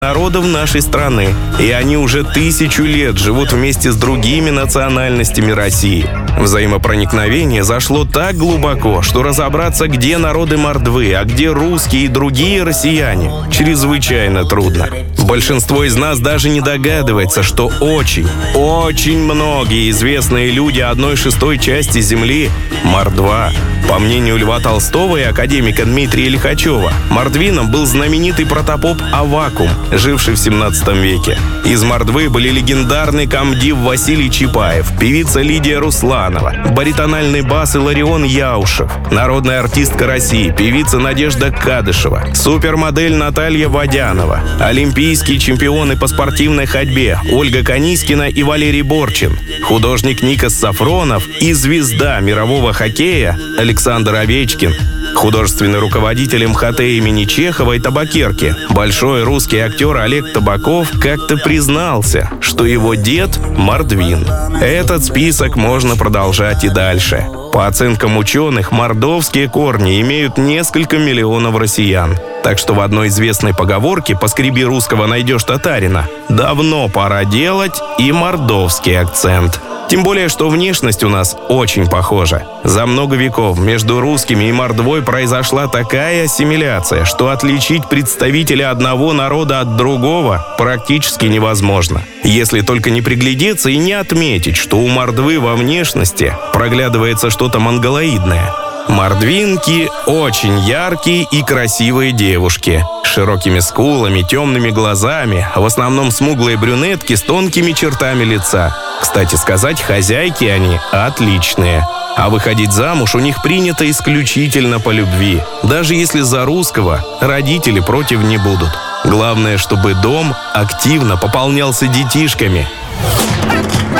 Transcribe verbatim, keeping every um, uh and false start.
народов нашей страны, и они уже тысячу лет живут вместе с другими национальностями России. Взаимопроникновение зашло так глубоко, что разобраться, где народы Мордвы, а где русские и другие россияне, чрезвычайно трудно. Большинство из нас даже не догадывается, что очень, очень многие известные люди одной шестой части Земли – Мордва. По мнению Льва Толстого и академика Дмитрия Лихачева, мордвином был знаменитый протопоп Аввакум, живший в семнадцатом веке. Из Мордвы были легендарный комдив Василий Чапаев, певица Лидия Русланова, баритональный бас Иларион Яушев, народная артистка России, певица Надежда Кадышева, супермодель Наталья Водянова, олимпийские чемпионы по спортивной ходьбе Ольга Канискина и Валерий Борчин, художник Никос Сафронов и звезда мирового хоккея Александр Овечкин, художественный руководитель эм ха тэ имени Чехова и Табакерки, большой русский актер Олег Табаков как-то признался, что его дед – мордвин. Этот список можно продолжать и дальше. По оценкам ученых, мордовские корни имеют несколько миллионов россиян. Так что в одной известной поговорке «поскреби русского, найдешь татарина» давно пора делать и мордовский акцент. Тем более, что внешность у нас очень похожа. За много веков между русскими и мордвой произошла такая ассимиляция, что отличить представителя одного народа от другого практически невозможно. Если только не приглядеться и не отметить, что у мордвы во внешности проглядывается что-то монголоидное. Мордвинки – очень яркие и красивые девушки. С широкими скулами, темными глазами, в основном смуглые брюнетки с тонкими чертами лица. Кстати сказать, хозяйки они отличные. А выходить замуж у них принято исключительно по любви. Даже если за русского родители против не будут. Главное, чтобы дом активно пополнялся детишками.